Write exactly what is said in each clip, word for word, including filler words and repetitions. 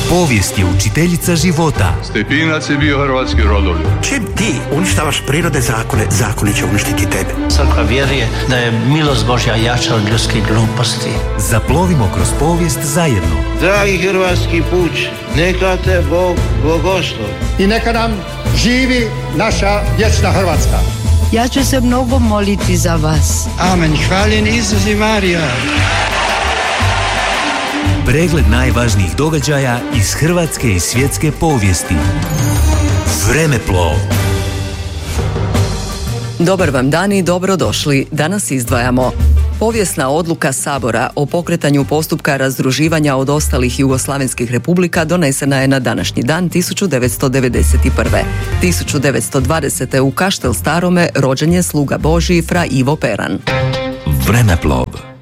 Povijest je učiteljica života. Stepinac je bio hrvatski rodoljub. Čim ti uništavaš prirode zakone, zakoni će uništiti tebe. Crkva vjeruje da je milost Božja jača od ljudskih gluposti. Zaplovimo kroz povijest zajedno. Dragi hrvatski puč, neka te Bog blagoslovi. I neka nam živi naša vječna Hrvatska. Ja ću se mnogo moliti za vas. Amen. Hvaljen Isus i Marija. Pregled najvažnijih događaja iz hrvatske i svjetske povijesti. Vremeplov. Dobar vam dan i dobrodošli. Danas izdvajamo povijesna odluka Sabora o pokretanju postupka razdruživanja od ostalih jugoslavenskih republika donesena je na današnji dan tisuću devetsto devedeset prve. tisuću devetsto dvadesete. u Kaštel Starome rođen je sluga Božji fra Ivo Peran. Vremeplov.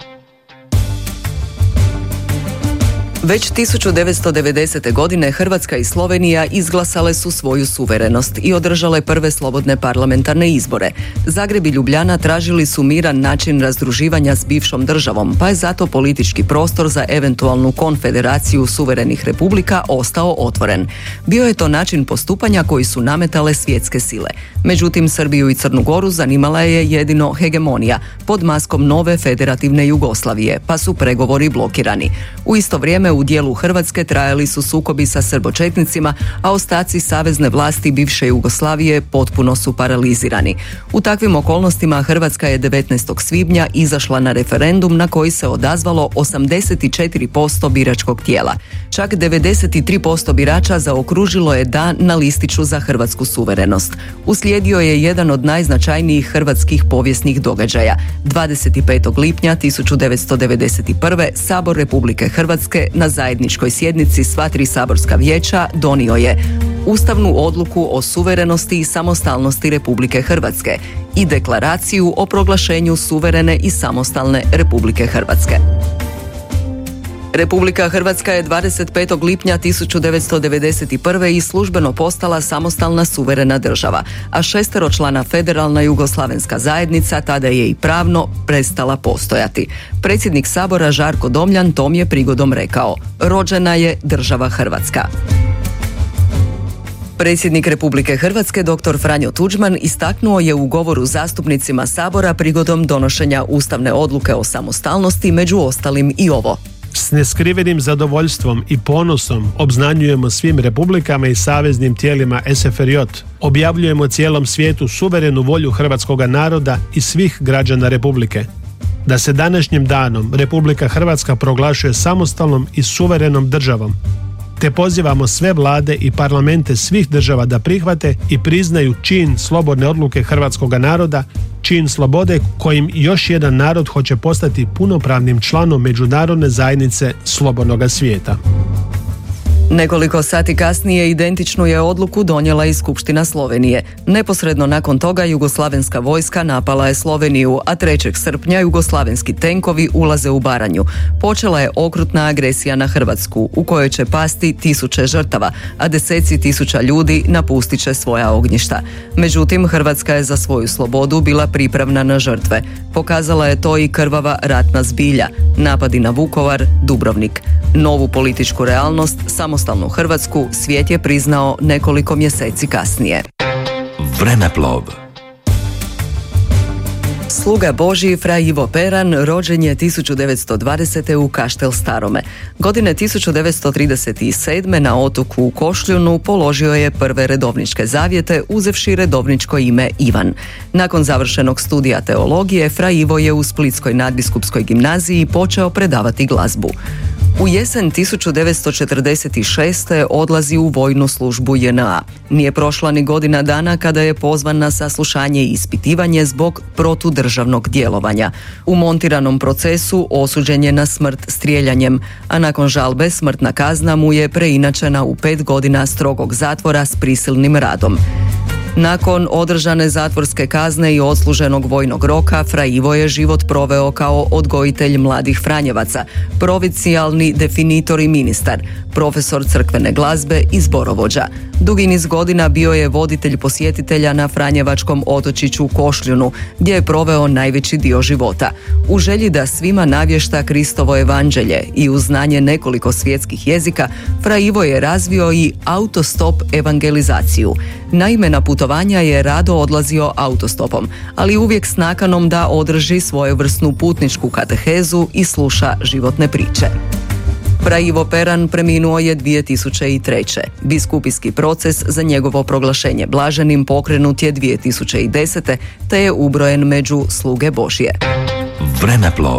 Već tisuću devetsto devedesete. godine Hrvatska i Slovenija izglasale su svoju suverenost i održale prve slobodne parlamentarne izbore. Zagreb i Ljubljana tražili su miran način razdruživanja s bivšom državom, pa je zato politički prostor za eventualnu konfederaciju suverenih republika ostao otvoren. Bio je to način postupanja koji su nametale svjetske sile. Međutim, Srbiju i Crnu Goru zanimala je jedino hegemonija pod maskom nove federativne Jugoslavije, pa su pregovori blokirani. U isto vrijeme u dijelu Hrvatske trajali su sukobi sa srbočetnicima, a ostaci savezne vlasti bivše Jugoslavije potpuno su paralizirani. U takvim okolnostima Hrvatska je devetnaestog svibnja izašla na referendum na koji se odazvalo osamdeset četiri posto biračkog tijela. Čak devedeset tri posto birača zaokružilo je da na listiću za hrvatsku suverenost. Uslijedio je jedan od najznačajnijih hrvatskih povijesnih događaja. dvadeset petog lipnja tisuću devetsto devedeset prve. Sabor Republike Hrvatske na zajedničkoj sjednici sva tri saborska vijeća donio je Ustavnu odluku o suverenosti i samostalnosti Republike Hrvatske i deklaraciju o proglašenju suverene i samostalne Republike Hrvatske. Republika Hrvatska je dvadeset petog lipnja tisuću devetsto devedeset prve. i službeno postala samostalna suverena država, a šesteročlana federalna jugoslavenska zajednica tada je i pravno prestala postojati. Predsjednik Sabora Žarko Domljan tom je prigodom rekao: rođena je država Hrvatska. Predsjednik Republike Hrvatske dr. Franjo Tuđman istaknuo je u govoru zastupnicima Sabora prigodom donošenja ustavne odluke o samostalnosti među ostalim i ovo: S neskrivenim zadovoljstvom i ponosom obznanjujemo svim republikama i saveznim tijelima S F R J. Objavljujemo cijelom svijetu suverenu volju hrvatskoga naroda i svih građana Republike. Da se današnjim danom Republika Hrvatska proglašuje samostalnom i suverenom državom, te pozivamo sve vlade i parlamente svih država da prihvate i priznaju čin slobodne odluke hrvatskoga naroda, čin slobode kojim još jedan narod hoće postati punopravnim članom međunarodne zajednice slobodnoga svijeta. Nekoliko sati kasnije identičnu je odluku donijela i Skupština Slovenije. Neposredno nakon toga jugoslavenska vojska napala je Sloveniju, a trećeg srpnja jugoslavenski tenkovi ulaze u Baranju. Počela je okrutna agresija na Hrvatsku, u kojoj će pasti tisuće žrtava, a deseci tisuća ljudi napustit će svoja ognjišta. Međutim, Hrvatska je za svoju slobodu bila pripravna na žrtve. Pokazala je to i krvava ratna zbilja, napadi na Vukovar, Dubrovnik. Novu političku realnost, samostalnu Hrvatsku, svijet je priznao nekoliko mjeseci kasnije. Vremeplov. Sluga Božji fra Ivo Peran rođen je tisuću devetsto dvadesete. u Kaštel Starome. Godine tisuću devetsto trideset sedme. na otoku u Košljunu položio je prve redovničke zavjete uzevši redovničko ime Ivan. Nakon završenog studija teologije, fra Ivo je u Splitskoj nadbiskupskoj gimnaziji počeo predavati glazbu. U jesen tisuću devetsto četrdeset šeste. odlazi u vojnu službu J N A. Nije prošla ni godina dana kada je pozvan na saslušanje i ispitivanje zbog protudržavnog djelovanja. U montiranom procesu osuđen je na smrt strijeljanjem, a nakon žalbe smrtna kazna mu je preinačena u pet godina strogog zatvora s prisilnim radom. Nakon održane zatvorske kazne i odsluženog vojnog roka, fra Ivo je život proveo kao odgojitelj mladih Franjevaca, provincijalni definitor i ministar, profesor crkvene glazbe i zborovođa. Dugi niz godina bio je voditelj posjetitelja na franjevačkom otočiću Košljunu, gdje je proveo najveći dio života. U želji da svima navješta Kristovo evanđelje i uz znanje nekoliko svjetskih jezika, fra Ivo je razvio i autostop evangelizaciju. Naime, na putovanja je rado odlazio autostopom, ali uvijek s nakanom da održi svojevrsnu putničku katehezu i sluša životne priče. Fra Ivo Peran preminuo je dvije tisuće treće. Biskupijski proces za njegovo proglašenje blaženim pokrenut je dvije tisuće desete. te je ubrojen među sluge Božje. Vremeplov.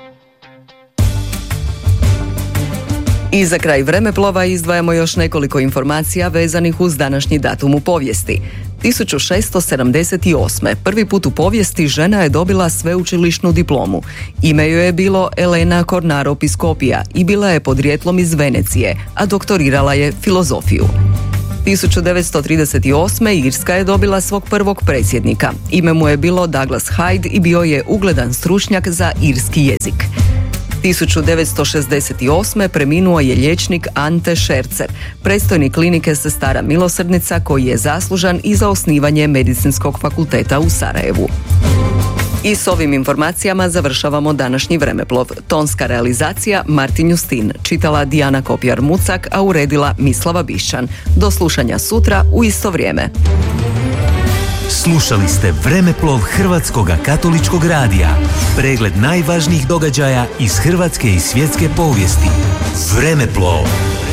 I za kraj vremeplova izdvajamo još nekoliko informacija vezanih uz današnji datum u povijesti. tisuću šesto sedamdeset osme. prvi put u povijesti žena je dobila sveučilišnu diplomu. Ime joj je bilo Elena Cornaro Piscopia i bila je podrijetlom iz Venecije, a doktorirala je filozofiju. tisuću devetsto trideset osme. Irska je dobila svog prvog predsjednika. Ime mu je bilo Douglas Hyde i bio je ugledan stručnjak za irski jezik. tisuću devetsto šezdeset osme. preminuo je liječnik Ante Šercer, predstojnik klinike Sestara Milosrdnica, koji je zaslužan i za osnivanje Medicinskog fakulteta u Sarajevu. I s ovim informacijama završavamo današnji vremeplov. Tonska realizacija Martin Justin, čitala Dijana Kopjar-Mucak, a uredila Mislava Bišćan. Do slušanja sutra u isto vrijeme. Slušali ste Vremeplov Hrvatskog katoličkog radija. Pregled najvažnijih događaja iz hrvatske i svjetske povijesti. Vremeplov.